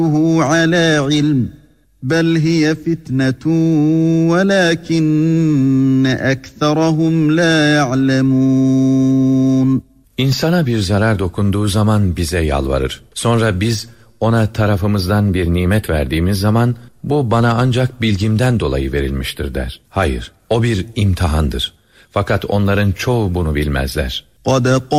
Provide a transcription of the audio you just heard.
عَلَى عِلْمٍ بَلْ هِيَ فِتْنَةٌ وَلَكِنَّ أَكْثَرَهُمْ لَا يَعْلَمُونَ. İnsana bir zarar dokunduğu zaman bize yalvarır. Sonra biz ona tarafımızdan bir nimet verdiğimiz zaman bu bana ancak bilgimden dolayı verilmiştir der. Hayır, o bir imtihandır. Fakat onların çoğu bunu bilmezler.